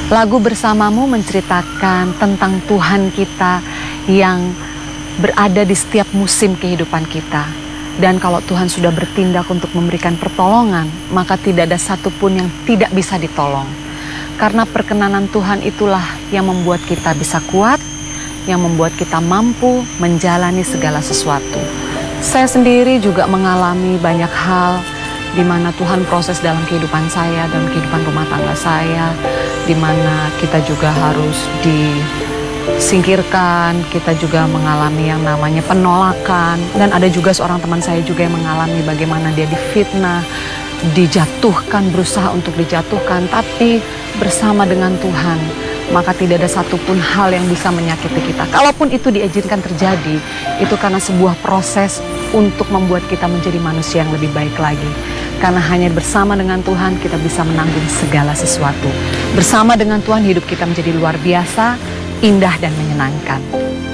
Lagu Bersamamu menceritakan tentang Tuhan kita yang berada di setiap musim kehidupan kita. Dan kalau Tuhan sudah bertindak untuk memberikan pertolongan, maka tidak ada satupun yang tidak bisa ditolong. Karena perkenanan Tuhan itulah yang membuat kita bisa kuat, yang membuat kita mampu menjalani segala sesuatu. Saya sendiri juga mengalami banyak hal di mana Tuhan proses dalam kehidupan saya, dalam kehidupan rumah tangga saya, di mana kita juga harus disingkirkan, kita juga mengalami yang namanya penolakan, dan ada juga seorang teman saya juga yang mengalami bagaimana dia difitnah, dijatuhkan, berusaha untuk dijatuhkan, tapi bersama dengan Tuhan, maka tidak ada satupun hal yang bisa menyakiti kita. Kalaupun itu diizinkan terjadi, itu karena sebuah proses untuk membuat kita menjadi manusia yang lebih baik lagi. Karena hanya bersama dengan Tuhan kita bisa menanggung segala sesuatu. Bersama dengan Tuhan hidup kita menjadi luar biasa, indah dan menyenangkan.